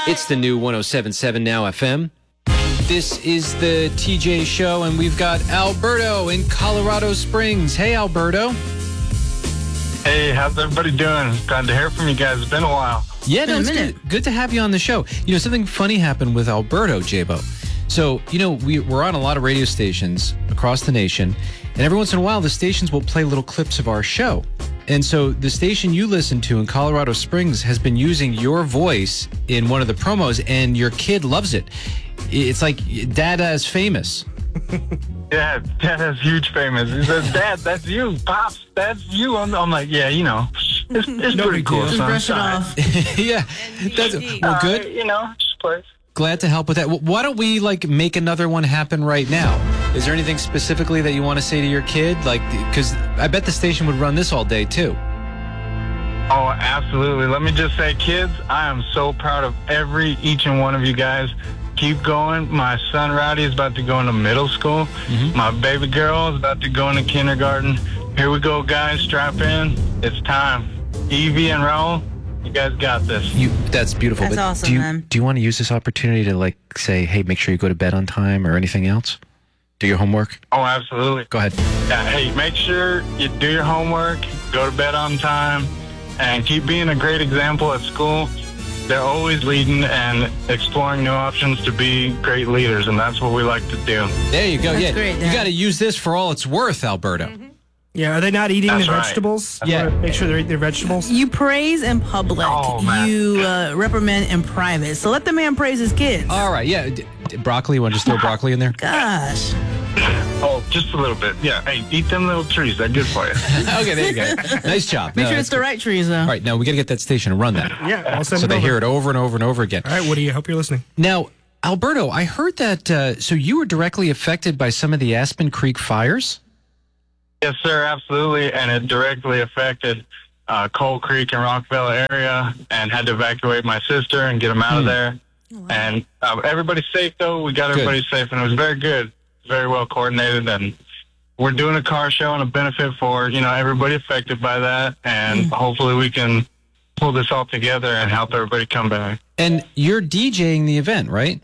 It's the new 107.7 Now FM. This is the TJ Show, and we've got Alberto in Colorado Springs. Hey, Alberto. Hey, how's everybody doing? Glad to hear from you guys. It's been a while. Yeah, no, it's good to have you on the show. You know, something funny happened with Alberto, J-Bo. So, you know, we're on a lot of radio stations across the nation, and every once in a while, the stations will play little clips of our show. And so the station you listen to in Colorado Springs has been using your voice in one of the promos, and your kid loves it. It's like Dada is famous. Yeah, Dada's huge famous. He says, Dad, that's you. Pops, that's you. I'm like, yeah, you know, it's pretty cool. Just brush it off. Yeah. That's, well, good. You know, just play. Glad to help with that. Why don't we make another one happen right now? Is there anything specifically that you want to say to your kid? Because I bet the station would run this all day too. Oh, absolutely. Let me just say, kids, I am so proud of each and one of you guys. Keep going. My son Rowdy is about to go into middle school. Mm-hmm. My baby girl is about to go into kindergarten. Here we go, guys. Strap in. It's time. Evie and Raul, you guys got this. That's beautiful. That's awesome, man. Do you want to use this opportunity to say, hey, make sure you go to bed on time or anything else? Do your homework? Oh, absolutely. Go ahead. Yeah, hey, make sure you do your homework, go to bed on time, and keep being a great example at school. They're always leading and exploring new options to be great leaders, and that's what we like to do. There you go. That's great, Dad. You got to use this for all it's worth, Alberto. Mm-hmm. Yeah, are they not eating That's the right. vegetables? Yeah. Make sure they're eating their vegetables. You praise in public. Oh, man. You reprimand in private. So let the man praise his kids. All right, yeah. Broccoli, you want to just throw broccoli in there? Gosh. Oh, just a little bit. Yeah, hey, eat them little trees. They're good for you. Okay, there you go. Nice job. Make No, sure that's it's the right trees, though. All right, now we got to get that station and run that. Yeah, I'll send So it they over. hear it over and over and over again. All right, Woody, I hope you're listening. Now, Alberto, I heard that, so you were directly affected by some of the Aspen Creek fires? Yes, sir, absolutely. And it directly affected Coal Creek and Rockville area, and had to evacuate my sister and get them out of there. Wow. And everybody's safe, though. We got everybody safe, and it was very good, very well coordinated. And we're doing a car show and a benefit for, everybody affected by that. And hopefully we can pull this all together and help everybody come back. And you're DJing the event, right?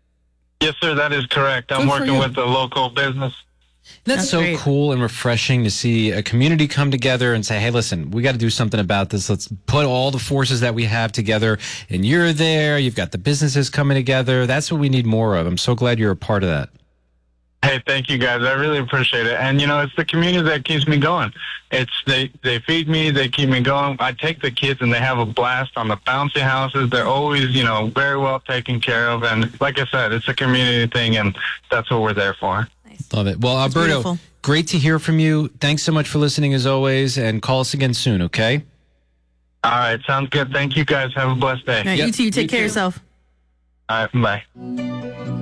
Yes, sir, that is correct. I'm Good for working you. with the local business. That's so great. cool and refreshing to see a community come together and say, hey, listen, we got to do something about this. Let's put all the forces that we have together. And you're there. You've got the businesses coming together. That's what we need more of. I'm so glad you're a part of that. Hey, thank you guys. I really appreciate it. And, it's the community that keeps me going. They feed me. They keep me going. I take the kids and they have a blast on the bouncy houses. They're always, very well taken care of. And like I said, it's a community thing, and that's what we're there for. Love it. Well, Alberto, beautiful. great to hear from you. Thanks so much for listening as always, and call us again soon, okay? All right. Sounds good. Thank you guys. Have a blessed day. All right, Yep, you too. you Take care of too. yourself. All right. Bye.